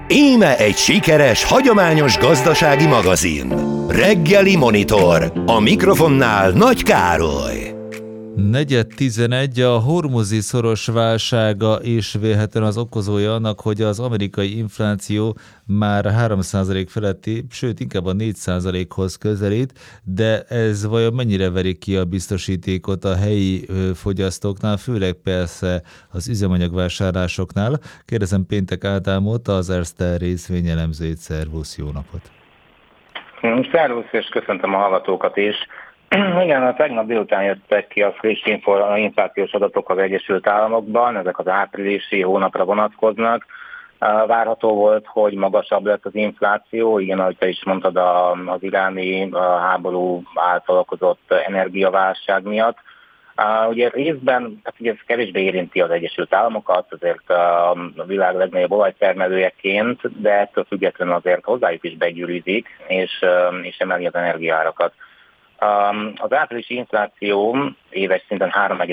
Íme egy sikeres, hagyományos gazdasági magazin. Reggeli Monitor. A mikrofonnál Nagy Károly. 4:11 a hormuzi szoros válsága is vélhetően az okozója annak, hogy az amerikai infláció már 3% feletti, sőt inkább a 4%-hoz közelít, de ez vajon mennyire veri ki a biztosítékot a helyi fogyasztóknál, főleg persze az üzemanyagvásárlásoknál? Kérdezem Péntek Ádámot, az Erste részvényelemzőjét. Szervusz, jó napot! Szervusz, és köszöntöm a hallgatókat is. Igen, a tegnap délután jöttek ki a friss inflációs adatok az Egyesült Államokban, ezek az áprilisi hónapra vonatkoznak. Várható volt, hogy magasabb lesz az infláció, igen, ahogy te is mondtad, az iráni háború által okozott energiaválság miatt. Ugye részben, hát ugye ez kevésbé érinti az Egyesült Államokat, azért a világ legnagyobb olajtermelőjeként, de ettől függetlenül azért hozzájuk is begyűrűzik, és emeli az energiaárakat. Az áprilisi infláció éves szinten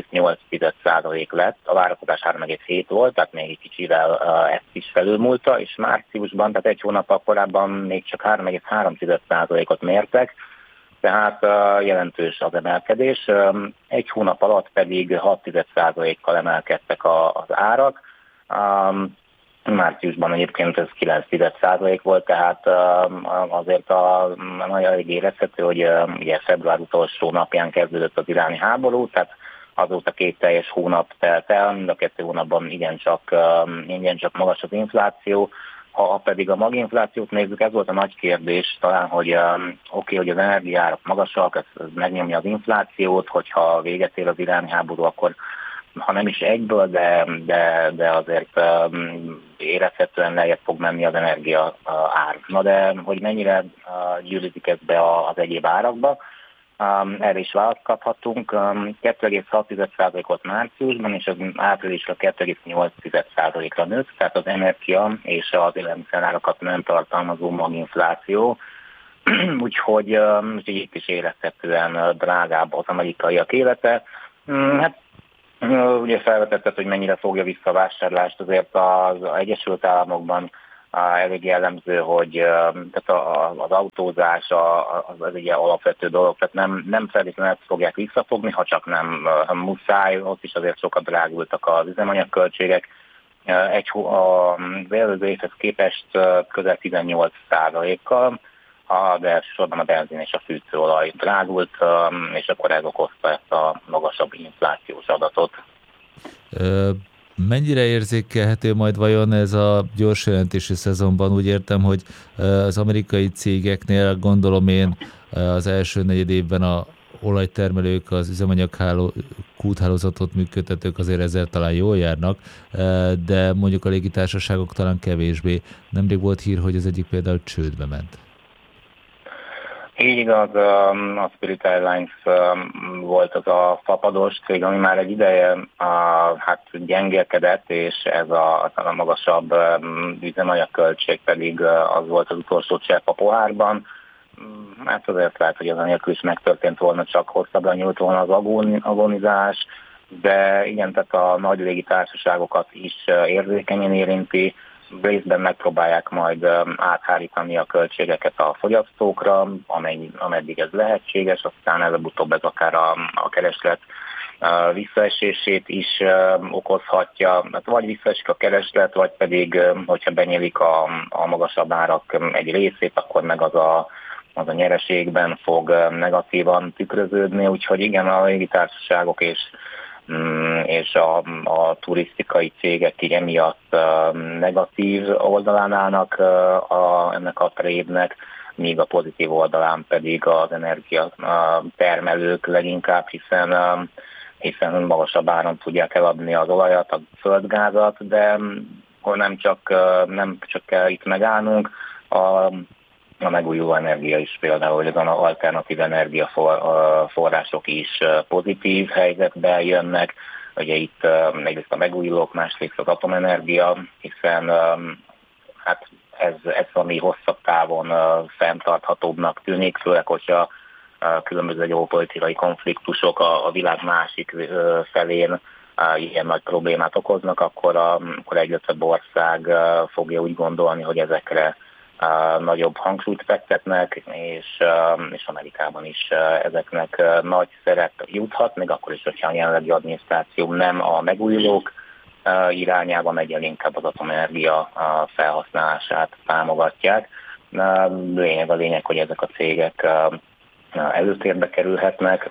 3,8% lett, a várakozás 3,7 volt, tehát még egy kicsivel ezt is felülmúlta, és márciusban, tehát egy hónappal korábban még csak 3,3%-ot mértek, tehát jelentős az emelkedés. Egy hónap alatt pedig 6,1%-kal emelkedtek az árak. Márciusban egyébként ez 9% volt, tehát azért nagyon elég érezhető, hogy ugye február utolsó napján kezdődött az iráni háború, tehát azóta 2 teljes hónap telt el, mind a 2 hónapban igencsak magas az infláció. Ha pedig a maginflációt nézzük, ez volt a nagy kérdés talán, hogy hogy az energiaárak magasak, ez megnyomja az inflációt, hogyha véget ér az iráni háború, akkor ha nem is egyből, de azért érezhetően lejjebb fog menni az energia ár. Na de hogy mennyire gyűrűzik ez be az egyéb árakba, erre is választ kaphatunk. 2,6%-ot márciusban, és az áprilisra 2,8%-ra nőtt, tehát az energia és az élelmiszerárakat nem tartalmazó maginfláció. Úgyhogy itt is érezhetően drágább az amerikaiak élete. Hát ugye felvetetted, hogy mennyire fogja vissza a vásárlást, azért az Egyesült Államokban elég jellemző, hogy tehát az autózás az egy alapvető dolog, tehát nem feltétlenül ezt fogják visszafogni, ha csak nem muszáj, ott is azért sokat drágultak az üzemanyagköltségek. Az előző évhez képest közel 18%-kal, de elsősorban a benzin és a fűtőolaj drágult, és akkor ez okozta ezt a magasabb inflációs adatot. Mennyire érzékelhető majd vajon ez a gyors jelentési szezonban? Úgy értem, hogy az amerikai cégeknél, gondolom én, az első negyed évben a olajtermelők, az üzemanyag kúthálózatot működtetők azért ezzel talán jól járnak, de mondjuk a légitársaságok talán kevésbé. Nemrég volt hír, hogy az egyik például csődbe ment. Így igaz, a Spirit Airlines volt az a fapados cég, ami már egy ideje gyengélkedett, és ez a magasabb üzemanyagköltség pedig az volt az utolsó csepp a pohárban. Hát azért lehet, hogy az anélkül is megtörtént volna, csak hosszabbra nyújt volna az agonizás, de igen, tehát a nagy légitársaságokat is érzékenyen érinti, részben megpróbálják majd áthárítani a költségeket a fogyasztókra, ameddig ez lehetséges, aztán előbb-utóbb ez akár a kereslet visszaesését is okozhatja, hát vagy visszaesik a kereslet, vagy pedig, hogyha benyílik a magasabb árak egy részét, akkor meg az a nyereségben fog negatívan tükröződni, úgyhogy igen, a légitársaságok és a turisztikai cégek így emiatt negatív oldalán állnak ennek a trade-nek, míg a pozitív oldalán pedig az energiatermelők leginkább, hiszen magasabb áron tudják eladni az olajat, a földgázat, de nem csak kell itt megállnunk, a megújuló energia is például, hogy az alternatív energiaforrások is pozitív helyzetbe jönnek. Ugye itt egyrészt a megújulók, másrészt az atomenergia, hiszen hát ez ami hosszabb távon fenntarthatóbbnak tűnik, főleg, hogyha különböző geopolitikai konfliktusok a világ másik felén ilyen nagy problémát okoznak, akkor egyre több ország fogja úgy gondolni, hogy ezekre nagyobb hangsúlyt fektetnek, és Amerikában is ezeknek nagy szerep juthat, még akkor is, hogyha a jelenlegi adminisztráció nem a megújulók irányába megy el, inkább az atomenergia felhasználását támogatják. Lényeg a lényeg, hogy ezek a cégek előtérbe kerülhetnek,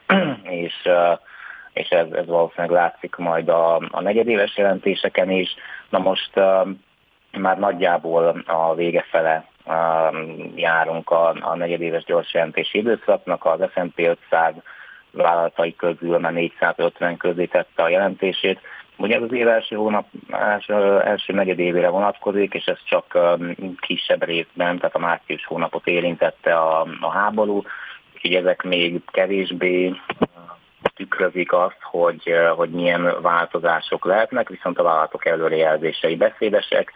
és ez valószínűleg látszik majd a negyedéves jelentéseken is. Na most már nagyjából a vége fele járunk a negyedéves gyors jelentési időszaknak, az S&P 500 vállalatai közül már 450 közé tette a jelentését. Ugye ez az év első negyedévére vonatkozik, és ez csak kisebb részben, tehát a március hónapot érintette a háború, úgyhogy ezek még kevésbé tükrözik azt, hogy milyen változások lehetnek, viszont a vállalatok előrejelzései beszédesek.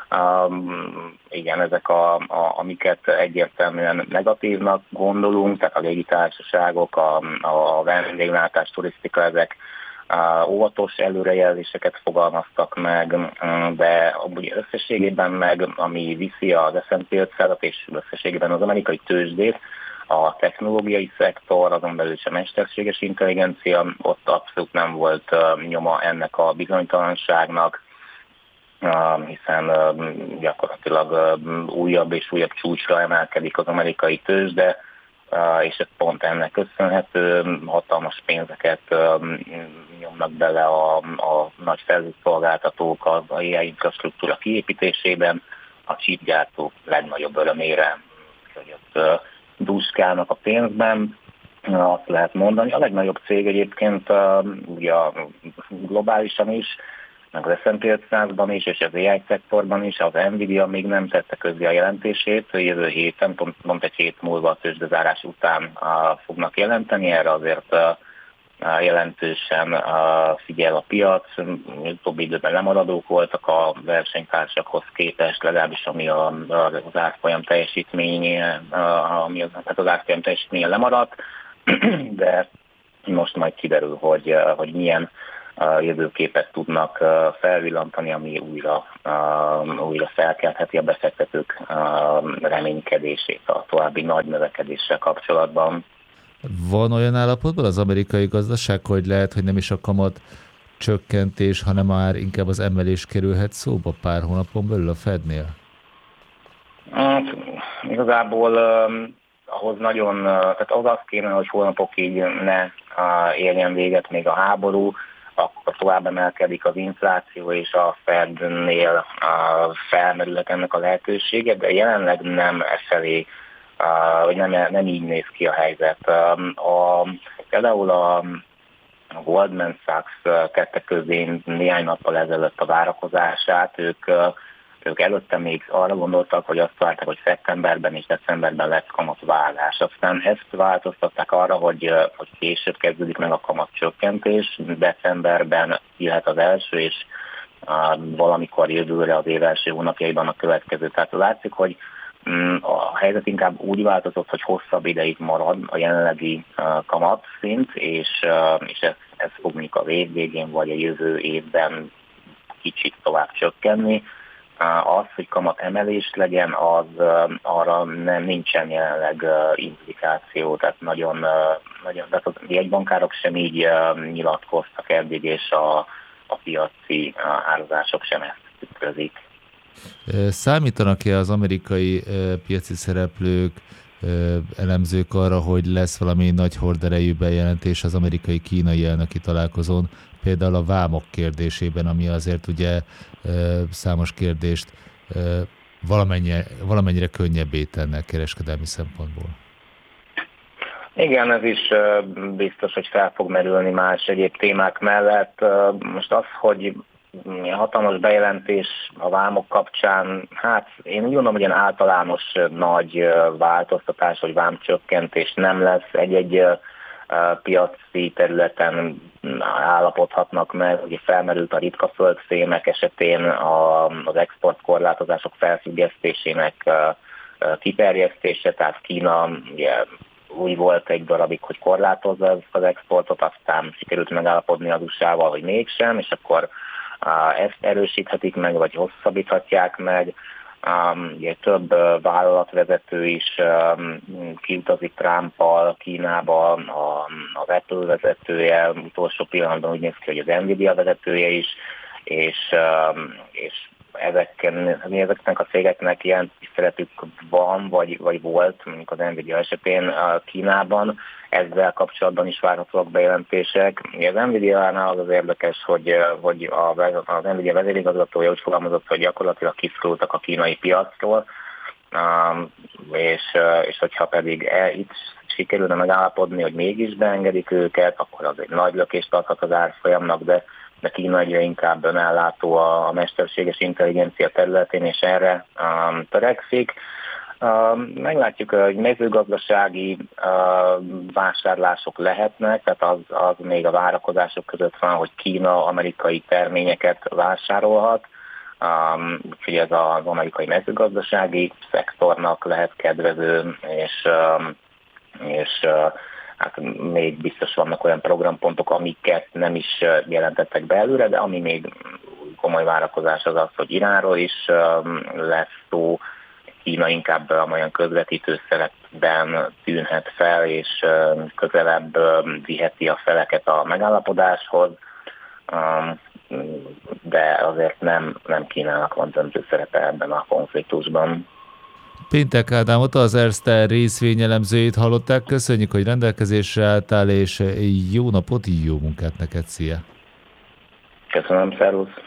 Igen, ezek amiket egyértelműen negatívnak gondolunk, tehát a légitársaságok, a vendéglátás, turisztika, ezek óvatos előrejelzéseket fogalmaztak meg, de ugye összességében meg, ami viszi az S&P 500-at és összességében az amerikai tőzsdét, a technológiai szektor, azon belül is a mesterséges intelligencia, ott abszolút nem volt nyoma ennek a bizonytalanságnak, hiszen gyakorlatilag újabb és újabb csúcsra emelkedik az amerikai tőzsde, és ez pont ennek köszönhető, hatalmas pénzeket nyomnak bele a nagy felhőszolgáltatók az AI infrastruktúra kiépítésében, a chipgyártók legnagyobb örömére, hogy ott dúskálnak a pénzben, azt lehet mondani. A legnagyobb cég egyébként ugye globálisan is, meg az S&P 500-ban is, és az AI szektorban is, az Nvidia még nem tette közzé a jelentését, jövő héten, pont egy hét múlva a tőzsdezárás után fognak jelenteni, erre azért jelentősen figyel a piac, utóbbi időben lemaradók voltak a versenytársakhoz képest, legalábbis ami az árfolyam teljesítménye, az árfolyam teljesítménye lemaradt, de most majd kiderül, hogy milyen jövőképet tudnak felvillantani, ami újra felkeltheti a befektetők reménykedését a további nagy növekedéssel kapcsolatban. Van olyan állapotban az amerikai gazdaság, hogy lehet, hogy nem is a kamat csökkentés, hanem már inkább az emelés kerülhet szóba pár hónapon belül a Fednél? Igazából ahhoz nagyon, tehát az kéne, hogy hónapokig ne érjen véget még a háború, akkor tovább emelkedik az infláció, és a Fednél felmerülhet ennek a lehetősége, de jelenleg nem efelé, vagy nem így néz ki a helyzet. Például a Goldman Sachs tette közé néhány nappal ezelőtt a várakozását, ők előtte még arra gondoltak, hogy azt várták, hogy szeptemberben és decemberben lesz kamatváltás. Aztán ezt változtatták arra, hogy később kezdődik meg a kamatcsökkentés, decemberben jöhet az első, és valamikor jövőre az év első hónapjaiban a következő. Tehát látszik, hogy a helyzet inkább úgy változott, hogy hosszabb ideig marad a jelenlegi kamatszint, és ez fog mondjuk a év végén vagy a jövő évben kicsit tovább csökkenni. Az, hogy kamat emelés legyen, arra nincsen jelenleg indikáció, tehát tehát a jegybankárok sem így nyilatkoztak eddig, és a piaci árazások sem ezt tükrözik. Számítanak-e az amerikai piaci szereplők, elemzők arra, hogy lesz valami nagy horderejű bejelentés az amerikai-kínai elnöki találkozón, például a vámok kérdésében, ami azért ugye számos kérdést valamennyire könnyebbé tenne kereskedelmi szempontból? Igen, ez is biztos, hogy fel fog merülni más egyéb témák mellett. Most az, hogy hatalmas bejelentés a vámok kapcsán, hát én úgy gondolom, hogy ilyen általános nagy változtatás, vagy vámcsökkentés nem lesz. Egy-egy piaci területen állapodhatnak meg, ugye felmerült a ritka földfémek esetén az exportkorlátozások felfüggesztésének kiterjesztése, tehát Kína ugye úgy volt egy darabig, hogy korlátozza ezt az exportot, aztán sikerült megállapodni az USA-val, hogy mégsem, és akkor ezt erősíthetik meg, vagy hosszabbíthatják meg. Ugye több vállalatvezető is kiutazik Trumpal Kínába, az Apple vezetője, utolsó pillanatban úgy néz ki, hogy az Nvidia vezetője is, és ezeknek a cégeknek ilyen szerepük van, vagy volt, mondjuk az Nvidia esetén Kínában. Ezzel kapcsolatban is várhatóak bejelentések. Az Nvidia-nál az érdekes, hogy az Nvidia vezérigazgatója úgy fogalmazott, hogy gyakorlatilag kiszorultak a kínai piacról, és hogyha pedig itt sikerülne megállapodni, hogy mégis beengedik őket, akkor az egy nagy lökést adhat az árfolyamnak, de Kína egyre inkább önállátó a mesterséges intelligencia területén, és erre törekszik. Meglátjuk, hogy mezőgazdasági vásárlások lehetnek, tehát az még a várakozások között van, hogy Kína amerikai terményeket vásárolhat, úgyhogy ez az amerikai mezőgazdasági szektornak lehet kedvező, és hát még biztos vannak olyan programpontok, amiket nem is jelentettek be előre, de ami még komoly várakozás az, hogy Iránról is lesz szó. Kína inkább olyan közvetítő szerepben tűnhet fel, és közelebb viheti a feleket a megállapodáshoz, de azért nem Kínának van döntő szerepe ebben a konfliktusban. Péntek Ádámot, az Erste részvényelemzőjét hallották. Köszönjük, hogy rendelkezésre álltál, és jó napot, jó munkát neked, szia! Köszönöm, szervusz!